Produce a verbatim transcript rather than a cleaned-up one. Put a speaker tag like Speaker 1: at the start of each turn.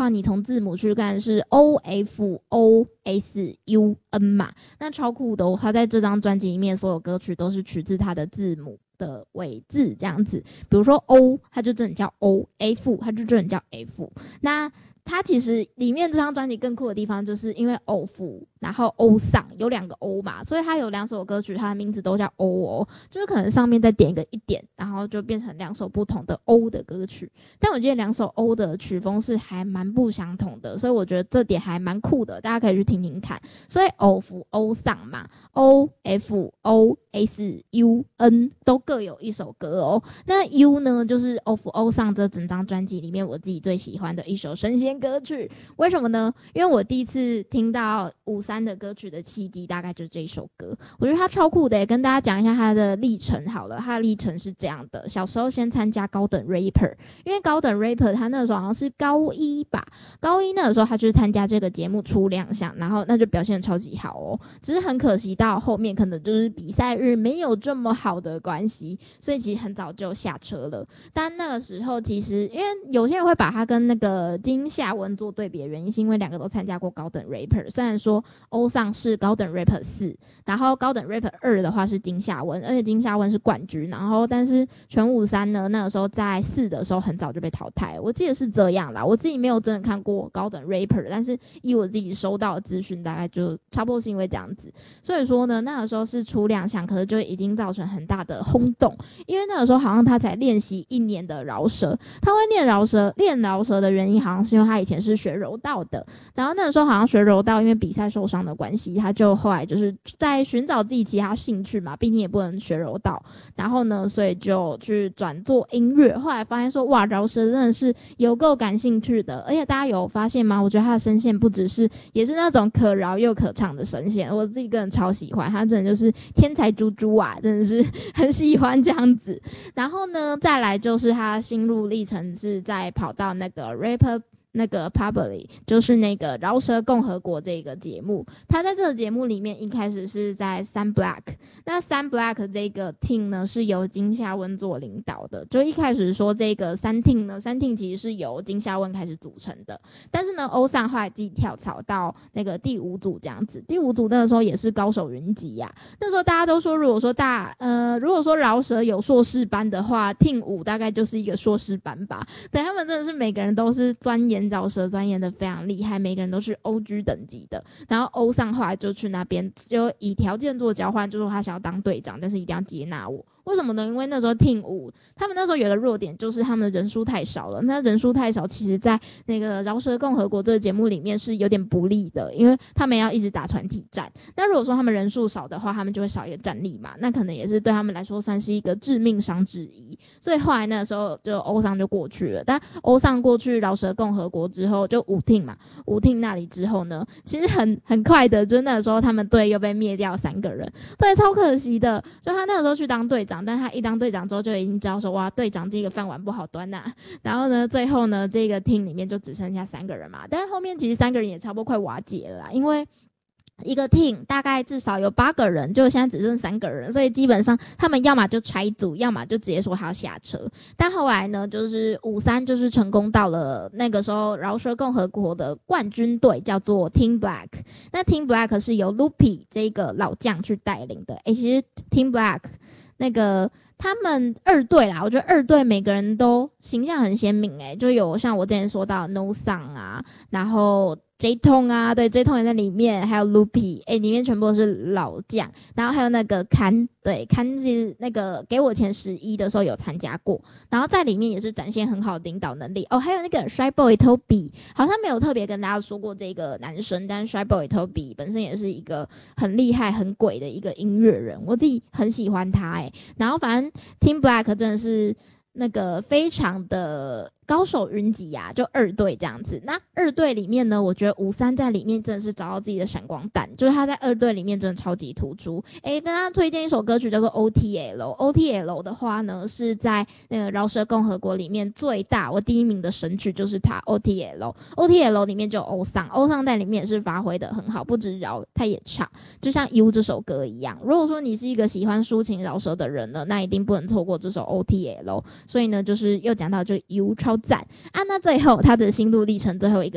Speaker 1: 话，你从字母去看是 O F O S U N 嘛，那超酷的哦。他在这张专辑里面所有歌曲都是取自他的字母的尾字这样子，比如说 O 它就真的叫 O，F 它就真的叫 F。那它其实里面这张专辑更酷的地方，就是因为 O F 然后 O 上有两个 O 嘛，所以它有两首歌曲，它的名字都叫 O 哦，就是可能上面再点一个一点，然后就变成两首不同的 O 的歌曲。但我觉得两首 O 的曲风是还蛮不相同的，所以我觉得这点还蛮酷的，大家可以去听听看。所以 O F O 上嘛 ，O F O S U N 都各有一首歌哦。那 U 呢，就是 O F O 上这整张专辑里面我自己最喜欢的一首神仙歌曲。为什么呢？因为我第一次听到五三的歌曲的契机大概就是这一首歌，我觉得他超酷的耶。跟大家讲一下他的历程好了，他的历程是这样的：小时候先参加高等 rapper， 因为高等 rapper 他那个时候好像是高一吧，高一那个时候他就是参加这个节目初亮相，然后那就表现得超级好哦。只是很可惜到后面可能就是比赛日没有这么好的关系，所以其实很早就下车了。但那个时候其实因为有些人会把他跟那个金夏文做对比的原因，是因为两个都参加过高等 rapper， 虽然说欧上是高等 rapper 四，然后高等 rapper 二的话是金夏文，而且金夏文是冠军，然后但是全武三呢那个时候在四的时候很早就被淘汰，我记得是这样啦。我自己没有真的看过高等 rapper， 但是以我自己收到的资讯大概就差不多是因为这样子。所以说呢那个时候是初亮相，可是就已经造成很大的轰动，因为那个时候好像他才练习一年的饶舌，他会练饶舌练饶舌的原因好像是因为他以前是学柔道的，然后那个时候好像学柔道因为比赛受伤的关系，他就后来就是在寻找自己其他兴趣嘛，毕竟也不能学柔道，然后呢所以就去转做音乐，后来发现说哇饶舌真的是有够感兴趣的，而且大家有发现吗？我觉得他的声线不只是也是那种可饶又可唱的声线，我自己个人超喜欢，他真的就是天才猪猪啊，真的是很喜欢这样子。然后呢再来就是他心路历程是在跑到那个 rapper那个 Public， 就是那个饶舌共和国这个节目，他在这个节目里面一开始是在三 Black， 那三 Black 这个 team 呢是由金夏温做领导的，就一开始说这个三 team 呢，三 team 其实是由金夏温开始组成的，但是呢欧桑后来自己跳槽到那个第五组这样子，第五组那个时候也是高手云集呀、啊，那时候大家都说如果说大呃如果说饶舌有硕士班的话 team 五大概就是一个硕士班吧，对，他们真的是每个人都是钻研饶舌钻研的非常厉害，每个人都是 O G 等级的。然后欧桑后来就去那边，就以条件做交换，就说他想要当队长，但是一定要接纳我。为什么呢？因为那时候 team 五他们那时候有个弱点，就是他们的人数太少了。那人数太少，其实在那个饶舌共和国这个节目里面是有点不利的，因为他们要一直打团体战。那如果说他们人数少的话，他们就会少一个战力嘛，那可能也是对他们来说算是一个致命伤之一。所以后来那个时候就欧桑就过去了，但欧桑过去饶舌共和国之后，就五 team 嘛，五 team 那里之后呢，其实很很快的，就那个时候他们队又被灭掉三个人，对，超可惜的。就他那个时候去当队长。但他一当队长之后就已经知道说哇队长这个饭碗不好端呐、啊，然后呢最后呢这个 team 里面就只剩下三个人嘛，但是后面其实三个人也差不多快瓦解了啦，因为一个 team 大概至少有八个人，就现在只剩三个人，所以基本上他们要么就拆组，要么就直接说他要下车。但后来呢，就是五三就是成功到了那个时候饶舌共和国的冠军队，叫做 Team Black。那 Team Black 是由 Loopy 这个老将去带领的。诶，其实 Team Black 那个他们二队啦，我觉得二队每个人都形象很鲜明诶，就有像我之前说到 No Song 啊，然后J 痛啊，对 J 痛也在里面，还有 Loopy， 哎，里面全部都是老将，然后还有那个坎，对，坎是那个给我前十一的时候有参加过，然后在里面也是展现很好的领导能力哦，还有那个 Shy Boy Toby， 好像没有特别跟大家说过这个男生，但 Shy Boy Toby 本身也是一个很厉害、很鬼的一个音乐人，我自己很喜欢他哎，然后反正 Team Black 真的是那个非常的高手云集啊，就二队这样子。那二队里面呢，我觉得五三在里面真的是找到自己的闪光弹，就是他在二队里面真的超级突出。诶，跟大家推荐一首歌曲叫做 O T L。O T L 的话呢，是在那个饶舌共和国里面最大，我第一名的神曲就是它 O T L。O T L 里面就有欧桑，欧桑在里面也是发挥的很好，不止饶，他也唱，就像 U 这首歌一样。如果说你是一个喜欢抒情饶舌的人呢，那一定不能错过这首 O T L。所以呢，就是又讲到就 U 超赞啊。那最后他的心路历程最后一个